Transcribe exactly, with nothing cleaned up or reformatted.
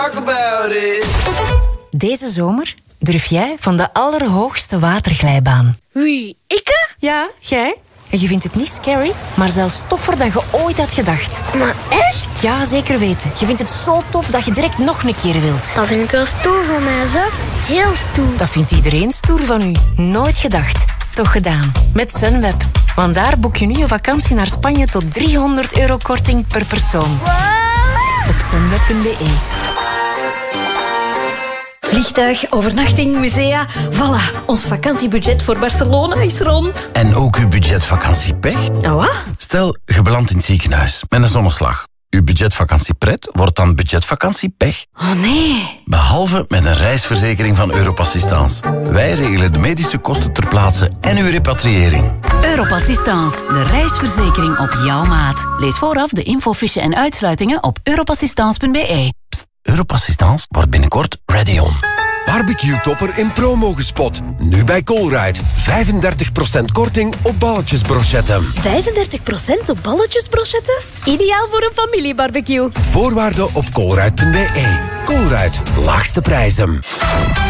Deze zomer durf jij van de allerhoogste waterglijbaan. Wie, ikke? Ja, jij. En je vindt het niet scary, maar zelfs toffer dan je ooit had gedacht. Maar echt? Ja, zeker weten. Je vindt het zo tof dat je direct nog een keer wilt. Dat vind ik wel stoer van mij, zo. Heel stoer. Dat vindt iedereen stoer van u. Nooit gedacht. Toch gedaan. Met Sunweb. Want daar boek je nu je vakantie naar Spanje tot driehonderd euro korting per persoon. Wow. Op sunweb punt be. Vliegtuig, overnachting, musea. Voilà, ons vakantiebudget voor Barcelona is rond. En ook uw budgetvakantiepech? Oh, wat? Stel, je belandt in het ziekenhuis met een zonneslag. Uw budgetvakantiepret wordt dan budgetvakantiepech. Oh nee. Behalve met een reisverzekering van Europassistance. Wij regelen de medische kosten ter plaatse en uw repatriëring. Europassistance, de reisverzekering op jouw maat. Lees vooraf de infofiche en uitsluitingen op europassistance punt be. Pst, Europassistance wordt binnenkort ready on. Barbecue-topper in promo gespot. Nu bij Colruyt. vijfendertig procent korting op balletjesbrochetten. vijfendertig procent op balletjesbrochetten? Ideaal voor een familiebarbecue. Voorwaarden op colruyt punt be. Colruyt, laagste prijzen.